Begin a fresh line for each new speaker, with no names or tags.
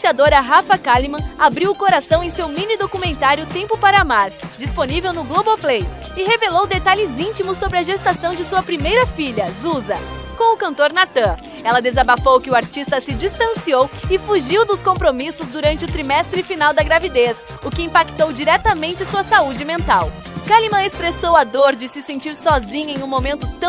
influenciadora Rafa Kalimann abriu o coração em seu mini documentário Tempo para Amar, disponível no Globoplay, e revelou detalhes íntimos sobre a gestação de sua primeira filha, Zusa, com o cantor Natan. Ela desabafou que o artista se distanciou e fugiu dos compromissos durante o trimestre final da gravidez, o que impactou diretamente sua saúde mental. Kalimann expressou a dor de se sentir sozinha em um momento tão